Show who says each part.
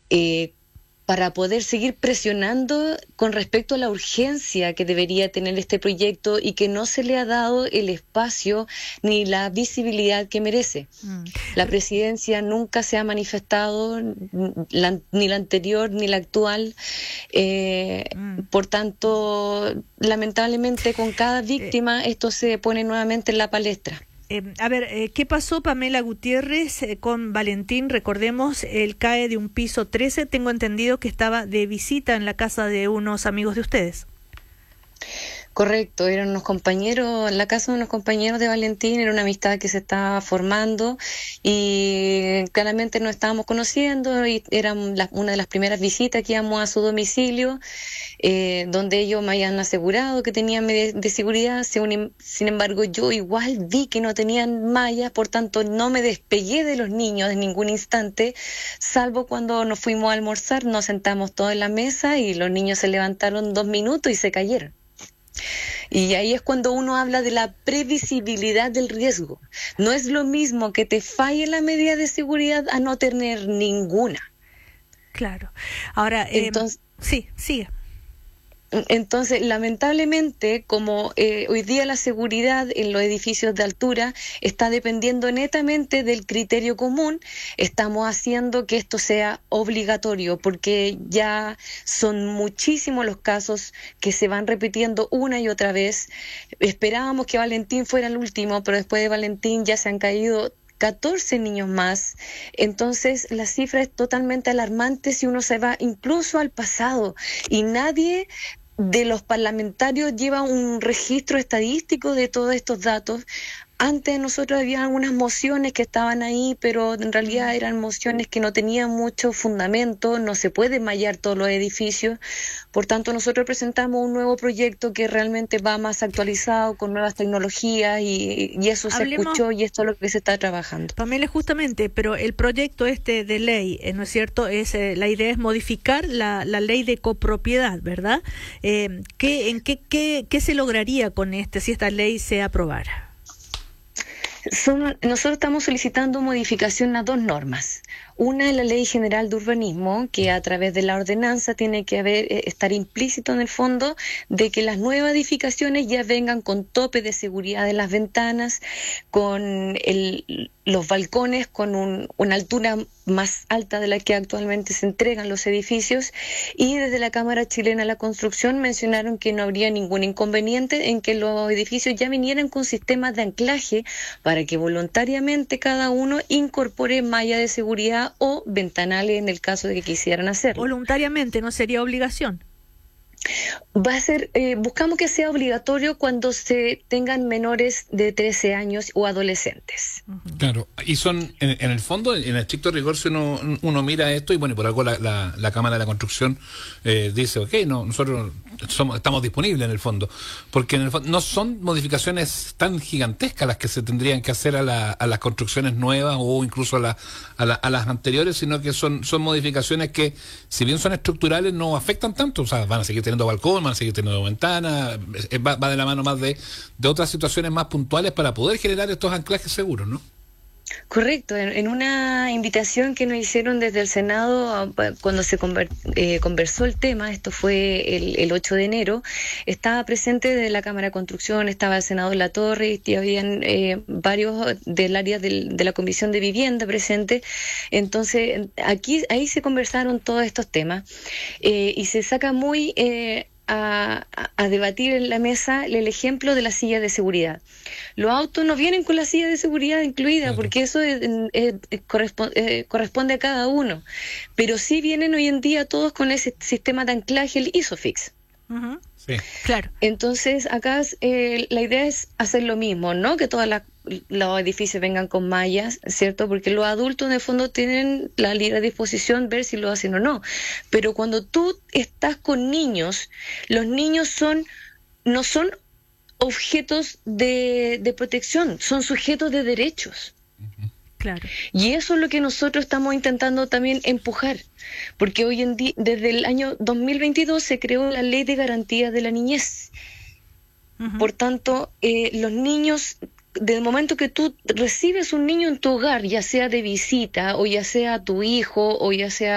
Speaker 1: eh, para poder seguir presionando con respecto a la urgencia que debería tener este proyecto y que no se le ha dado el espacio ni la visibilidad que merece. La presidencia nunca se ha manifestado, ni la anterior ni la actual. Por tanto, lamentablemente, con cada víctima esto se pone nuevamente en la palestra.
Speaker 2: ¿Qué pasó, Pamela Gutiérrez, con Valentín? Recordemos, él cae de un piso 13. Tengo entendido que estaba de visita en la casa de unos amigos de ustedes.
Speaker 1: Correcto, eran unos compañeros, en la casa de unos compañeros de Valentín, era una amistad que se estaba formando y claramente nos estábamos conociendo y era una de las primeras visitas que íbamos a su domicilio, donde ellos me habían asegurado que tenían medidas de seguridad. Sin embargo, yo igual vi que no tenían mallas, por tanto no me despegué de los niños en ningún instante, salvo cuando nos fuimos a almorzar, nos sentamos todos en la mesa y los niños se levantaron 2 minutos y se cayeron. Y ahí es cuando uno habla de la previsibilidad del riesgo. No es lo mismo que te falle la medida de seguridad a no tener ninguna.
Speaker 2: Claro. Ahora,
Speaker 1: entonces,
Speaker 2: sí, sigue.
Speaker 1: Entonces, lamentablemente, como hoy día la seguridad en los edificios de altura está dependiendo netamente del criterio común, estamos haciendo que esto sea obligatorio, porque ya son muchísimos los casos que se van repitiendo una y otra vez. Esperábamos que Valentín fuera el último, pero después de Valentín ya se han caído 14 niños más. Entonces la cifra es totalmente alarmante si uno se va incluso al pasado y nadie de los parlamentarios lleva un registro estadístico de todos estos datos. Antes nosotros había algunas mociones que estaban ahí, pero en realidad eran mociones que no tenían mucho fundamento, no se puede mallar todos los edificios. Por tanto, nosotros presentamos un nuevo proyecto que realmente va más actualizado, con nuevas tecnologías, y eso se escuchó y esto es lo que se está trabajando.
Speaker 2: Pamela, justamente, pero el proyecto de ley, ¿no es cierto? La idea es modificar la ley de copropiedad, ¿verdad? ¿Qué se lograría con si esta ley se aprobara?
Speaker 1: Nosotros estamos solicitando modificación a 2 normas. Una es la Ley General de Urbanismo, que a través de la ordenanza tiene que estar implícito en el fondo de que las nuevas edificaciones ya vengan con tope de seguridad de las ventanas, con los balcones con una altura más alta de la que actualmente se entregan los edificios, y desde la Cámara Chilena de la Construcción mencionaron que no habría ningún inconveniente en que los edificios ya vinieran con sistemas de anclaje para que voluntariamente cada uno incorpore malla de seguridad o ventanales en el caso de que quisieran hacerlo.
Speaker 2: Voluntariamente, no sería obligación.
Speaker 1: Va a ser, buscamos que sea obligatorio cuando se tengan menores de 13 años o adolescentes.
Speaker 3: Claro, y son, en el fondo, en el estricto rigor, si uno mira esto, y bueno, por algo la Cámara de la Construcción dice, ok, no, nosotros estamos disponibles en el fondo, porque en el fondo no son modificaciones tan gigantescas las que se tendrían que hacer a las construcciones nuevas o incluso a las anteriores, sino que son modificaciones que, si bien son estructurales, no afectan tanto. O sea, van a seguir teniendo balcón, van a seguir teniendo ventanas, va de la mano más de otras situaciones más puntuales para poder generar estos anclajes seguros, ¿no?
Speaker 1: Correcto, en una invitación que nos hicieron desde el Senado cuando se conversó el tema, esto fue el 8 de enero, estaba presente de la Cámara de Construcción, estaba el senador Latorre y habían varios del área de la Comisión de Vivienda presente. Entonces ahí se conversaron todos estos temas y se saca muy a debatir en la mesa el ejemplo de la silla de seguridad. Los autos no vienen con la silla de seguridad incluida, porque eso corresponde a cada uno, pero sí vienen hoy en día todos con ese sistema de anclaje, el ISOFIX.
Speaker 2: Uh-huh. Sí. Claro.
Speaker 1: Entonces acá la idea es hacer lo mismo, no que todos los edificios vengan con mallas, ¿cierto? Porque los adultos en el fondo tienen la libre disposición ver si lo hacen o no, pero cuando tú estás con niños, los niños no son objetos de protección, son sujetos de derechos.
Speaker 2: Uh-huh. Claro.
Speaker 1: Y eso es lo que nosotros estamos intentando también empujar, porque hoy en día, desde el año 2022 se creó la Ley de Garantía de la Niñez. Uh-huh. Por tanto, los niños, desde el momento que tú recibes un niño en tu hogar, ya sea de visita o ya sea tu hijo o ya sea